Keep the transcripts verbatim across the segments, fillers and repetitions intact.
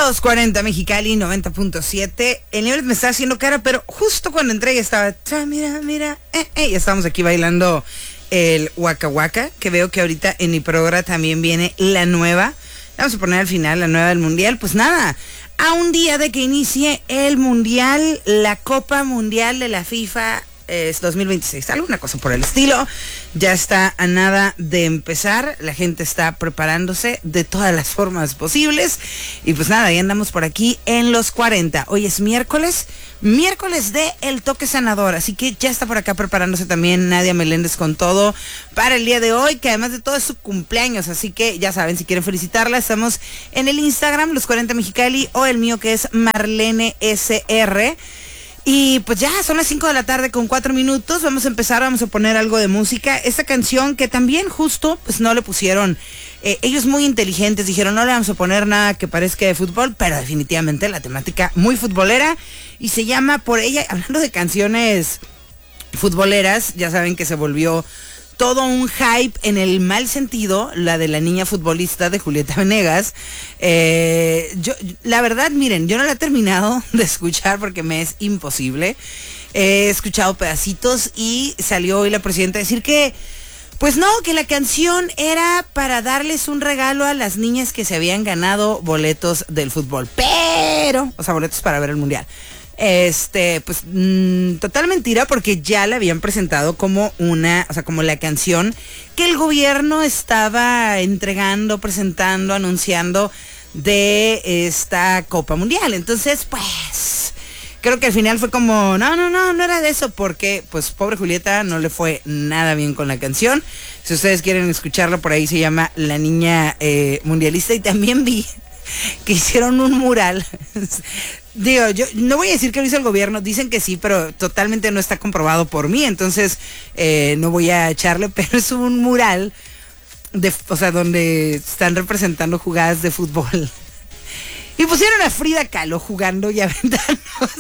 Los cuarenta Mexicali noventa punto siete. El nivel me está haciendo cara, pero justo cuando entré ya estaba, mira, mira, eh, eh, ya estamos aquí bailando el Waka Waka, que veo que ahorita en mi programa también viene la nueva. Vamos a poner al final la nueva del Mundial. Pues nada, a un día de que inicie el Mundial, la Copa Mundial de la FIFA es dos mil veintiséis, alguna cosa por el estilo. Ya está a nada de empezar, la gente está preparándose de todas las formas posibles. Y pues nada, ya andamos por aquí en los cuarenta. Hoy es miércoles, miércoles de El Toque Sanador, así que ya está por acá preparándose también Nadia Meléndez con todo para el día de hoy, que además de todo es su cumpleaños, así que ya saben, si quieren felicitarla, estamos en el Instagram, los cuarenta Mexicali, o el mío que es Marlene S R. Y pues ya son las cinco de la tarde con cuatro minutos. Vamos a empezar, vamos a poner algo de música. Esta canción que también justo pues no le pusieron, eh, ellos muy inteligentes dijeron no le vamos a poner nada que parezca de fútbol, pero definitivamente la temática muy futbolera. Y se llama Por Ella. Hablando de canciones futboleras, ya saben que se volvió todo un hype en el mal sentido, la de la niña futbolista de Julieta Venegas. Eh, yo, la verdad, miren, yo no la he terminado de escuchar porque me es imposible. He escuchado pedacitos y salió hoy la presidenta a decir que, pues no, que la canción era para darles un regalo a las niñas que se habían ganado boletos del fútbol. Pero, o sea, boletos para ver el Mundial. Este, pues, mmm, total mentira, porque ya la habían presentado como una, o sea, como la canción que el gobierno estaba entregando, presentando, anunciando de esta Copa Mundial. Entonces, pues, creo que al final fue como, no, no, no, no era de eso, porque, pues, pobre Julieta no le fue nada bien con la canción. Si ustedes quieren escucharla, por ahí se llama La Niña eh, Mundialista. Y también vi que hicieron un mural. Digo, yo no voy a decir que lo hizo el gobierno, dicen que sí, pero totalmente no está comprobado por mí, entonces eh, no voy a echarle, pero es un mural, de, o sea, donde están representando jugadas de fútbol. Y pusieron a Frida Kahlo jugando y aventando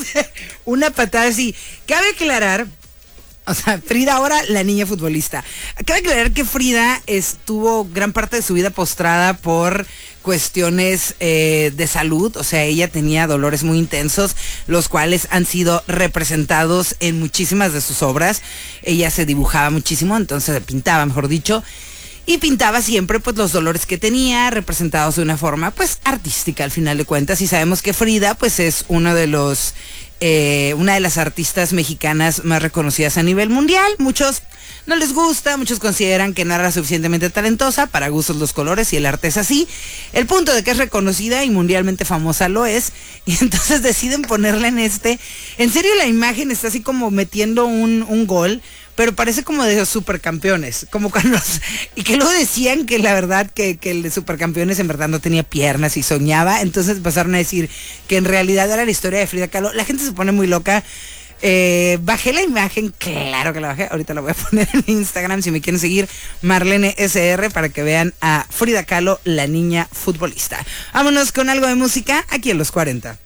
una patada así. Cabe aclarar, o sea, Frida ahora la niña futbolista. Cabe aclarar que Frida estuvo gran parte de su vida postrada por cuestiones eh, de salud, o sea, ella tenía dolores muy intensos, los cuales han sido representados en muchísimas de sus obras. Ella se dibujaba muchísimo, entonces pintaba, mejor dicho, y pintaba siempre pues los dolores que tenía, representados de una forma pues artística al final de cuentas. Y sabemos que Frida pues es uno de los eh, una de las artistas mexicanas más reconocidas a nivel mundial. Muchos no les gusta, muchos consideran que no era suficientemente talentosa, para gustos los colores y el arte es así. El punto de que es reconocida y mundialmente famosa lo es, y entonces deciden ponerla en este. En serio, la imagen está así como metiendo un, un gol, pero parece como de los supercampeones, como cuando los, y que luego decían que la verdad que, que el de supercampeones en verdad no tenía piernas y soñaba, entonces pasaron a decir que en realidad era la historia de Frida Kahlo. La gente se pone muy loca. Eh, bajé la imagen, claro que la bajé, ahorita la voy a poner en Instagram si me quieren seguir, Marlene S R, para que vean a Frida Kahlo, la niña futbolista. Vámonos con algo de música aquí en los cuarenta.